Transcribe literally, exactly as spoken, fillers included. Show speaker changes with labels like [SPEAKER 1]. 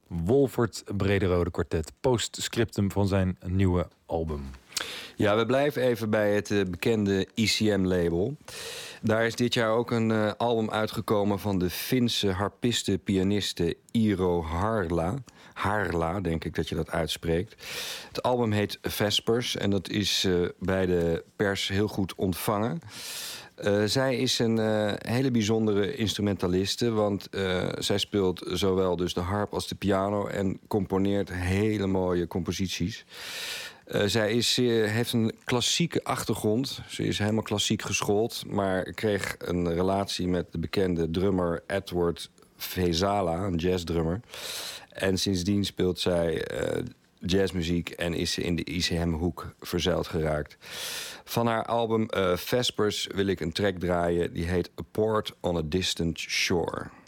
[SPEAKER 1] Wolfert Brederode Quartet, postscriptum van zijn nieuwe album.
[SPEAKER 2] Ja, we blijven even bij het uh, bekende I C M-label. Daar is dit jaar ook een uh, album uitgekomen van de Finse harpiste-pianiste Iiro Harla. Harla, denk ik dat je dat uitspreekt. Het album heet Vespers en dat is uh, bij de pers heel goed ontvangen. Uh, zij is een uh, hele bijzondere instrumentaliste, want uh, zij speelt zowel dus de harp als de piano en componeert hele mooie composities. Uh, zij is, uh, heeft een klassieke achtergrond. Ze is helemaal klassiek geschoold, maar kreeg een relatie met de bekende drummer Edward Vezala, een jazzdrummer. En sindsdien speelt zij uh, jazzmuziek en is ze in de I C M-hoek verzeild geraakt. Van haar album uh, Vespers wil ik een track draaien die heet A Port on a Distant Shore.